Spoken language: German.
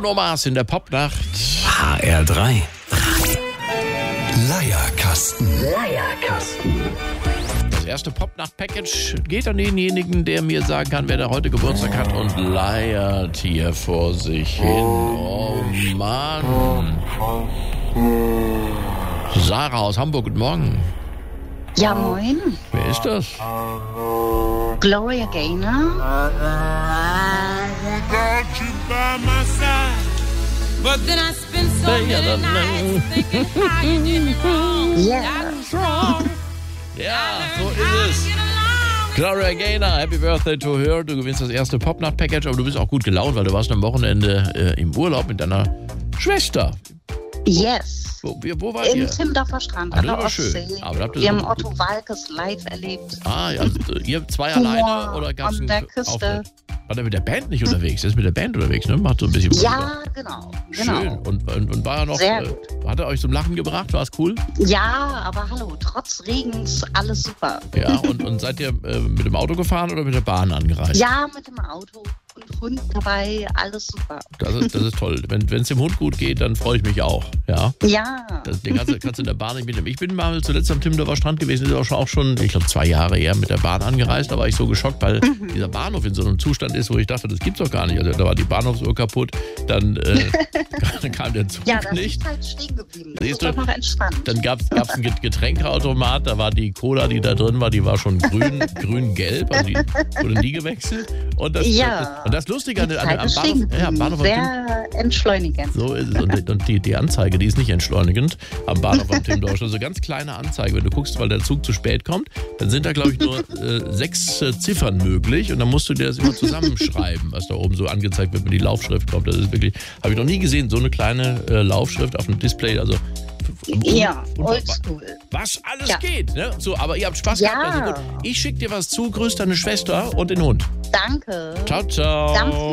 Bruno Mars in der Popnacht. HR3. Leierkasten. Das erste Popnacht-Package geht an denjenigen, der mir sagen kann, wer da heute Geburtstag hat und leiert hier vor sich hin. Oh Mann. Sarah aus Hamburg, guten Morgen. Ja, moin. Wer ist das? Gloria Gaynor. But then I spent so many nights thinking how you did me wrong. Ja, so ist es. Gloria Gaynor, Happy Birthday to her. Du gewinnst das erste Popnacht-Package, aber du bist auch gut gelaunt, weil du warst am Wochenende im Urlaub mit deiner Schwester. Yes. Wo wart ihr? Im Timmendorfer Strand, Ah, an das der war schön. Ostsee. Aber da habt ihr Wir so- haben Otto Walkes live erlebt. Ah, ja, also ihr zwei alleine oder gab es an der Küste. War der mit der Band nicht unterwegs? Der ist mit der Band unterwegs, ne? Macht so ein bisschen Musik. Ja, genau. Schön. Und war er noch, Sehr gut. hat er euch zum Lachen gebracht? War es cool? Ja, aber hallo, trotz Regens alles super. Ja, und seid ihr mit dem Auto gefahren oder mit der Bahn angereist? Ja, mit dem Auto und Hund dabei, alles super. Das ist toll. Wenn es dem Hund gut geht, dann freue ich mich auch. Ja. Ja. Den kannst du in der Bahn nicht mitnehmen. Ich bin mal zuletzt am Timmendorfer Strand gewesen, ist auch schon, ich glaube, 2 Jahre her mit der Bahn angereist. Da war ich so geschockt, weil dieser Bahnhof in so einem Zustand ist, wo ich dachte, das gibt's doch gar nicht. Also da war die Bahnhofsuhr kaputt, dann kam der Zug Ja, das nicht. ist halt stehen geblieben. Das Siehst ist du? doch noch entspannt. Dann gab's ein Getränkeautomat, da war die Cola, die da drin war, die war schon grün-gelb, also die wurde nie gewechselt. Und das Lustige an Zeit am ist stehen Bahnhof, geblieben. Sehr entschleunigend. so ist es. Und die Anzeige, die ist nicht entschleunigend am Bahnhof am Timmendorf. Also ganz kleine Anzeige. Wenn du guckst, weil der Zug zu spät kommt, dann sind da, glaube ich, nur 6 Ziffern möglich. Und dann musst du dir das immer zusammenschreiben, was da oben so angezeigt wird, wenn die Laufschrift kommt. Das ist wirklich, habe ich noch nie gesehen, so eine kleine Laufschrift auf dem Display. Also Ja, oldschool. was alles Ja. geht. Ne? So, aber ihr habt Spaß Ja. gehabt. Also gut. Ich schicke dir was zu. Grüß deine Schwester und den Hund. Danke. Ciao, ciao. Ganz